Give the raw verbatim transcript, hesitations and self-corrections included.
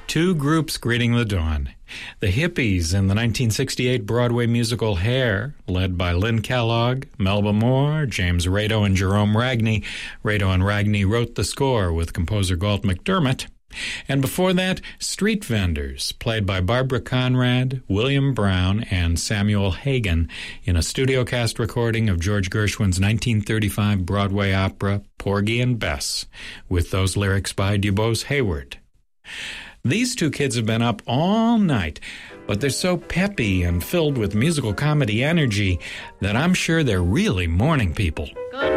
Two groups greeting the dawn. The Hippies in the nineteen sixty-eight Broadway musical Hair, led by Lynn Kellogg, Melba Moore, James Rado, and Jerome Ragney. Rado and Ragney wrote the score with composer Galt McDermott. And before that, Street Vendors, played by Barbara Conrad, William Brown, and Samuel Hagen in a studio cast recording of George Gershwin's nineteen thirty-five Broadway opera Porgy and Bess, with those lyrics by DuBose Hayward. These two kids have been up all night, but they're so peppy and filled with musical comedy energy that I'm sure they're really morning people. Good